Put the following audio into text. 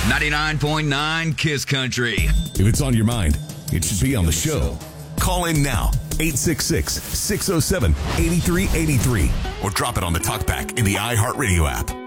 99.9 Kiss Country. If it's on your mind, it should be on the show. Call in now, 866-607-8383, or drop it on the talkback in the iHeartRadio app.